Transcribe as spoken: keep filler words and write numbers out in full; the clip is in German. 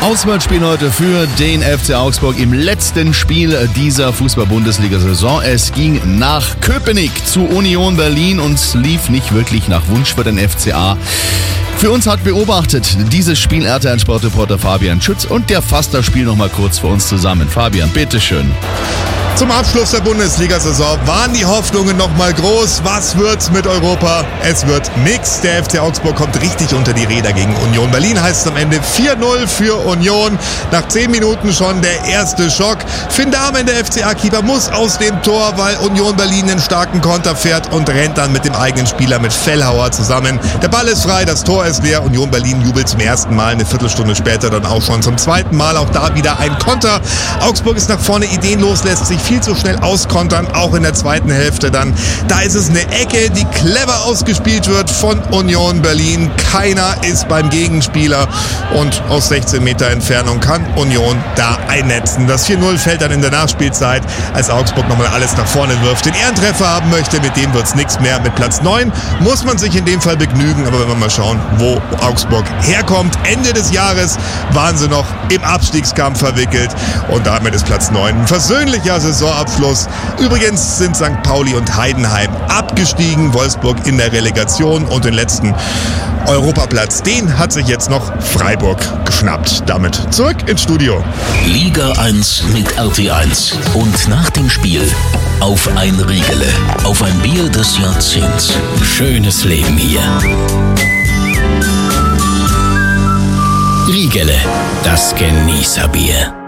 Auswärtsspiel heute für den F C Augsburg im letzten Spiel dieser Fußball-Bundesliga-Saison. Es ging nach Köpenick zu Union Berlin und lief nicht wirklich nach Wunsch für den F C A. Für uns hat beobachtet dieses Spiel R T L-Sportreporter Fabian Schütz und der fasst das Spiel nochmal kurz für uns zusammen. Fabian, bitteschön. Zum Abschluss der Bundesliga-Saison waren die Hoffnungen noch mal groß. Was wird's mit Europa? Es wird nix. Der F C Augsburg kommt richtig unter die Räder gegen Union Berlin. Heißt am Ende vier null für Union. Nach zehn Minuten schon der erste Schock. Finn Dahmen, der F C A-Keeper, muss aus dem Tor, weil Union Berlin einen starken Konter fährt und rennt dann mit dem eigenen Spieler, mit Fellhauer, zusammen. Der Ball ist frei, das Tor ist leer. Union Berlin jubelt zum ersten Mal. Eine Viertelstunde später dann auch schon zum zweiten Mal. Auch da wieder ein Konter. Augsburg ist nach vorne ideenlos, lässt sich viel zu schnell auskontern, auch in der zweiten Hälfte dann. Da ist es eine Ecke, die clever ausgespielt wird von Union Berlin. Keiner ist beim Gegenspieler und aus sechzehn Meter Entfernung kann Union da einnetzen. Das vier null fällt dann in der Nachspielzeit, als Augsburg nochmal alles nach vorne wirft. Den Ehrentreffer haben möchte, mit dem wird es nichts mehr. Mit Platz neun muss man sich in dem Fall begnügen, aber wenn wir mal schauen, wo Augsburg herkommt. Ende des Jahres waren sie noch im Abstiegskampf verwickelt und damit ist Platz neun ein versöhnlicher Saisonabschluss. Übrigens sind Sankt Pauli und Heidenheim abgestiegen, Wolfsburg in der Relegation und den letzten Europaplatz, den hat sich jetzt noch Freiburg geschnappt. Damit zurück ins Studio. Liga eins mit R T eins und nach dem Spiel auf ein Riegele, auf ein Bier des Jahrzehnts. Schönes Leben hier. Riegele, das Genießerbier.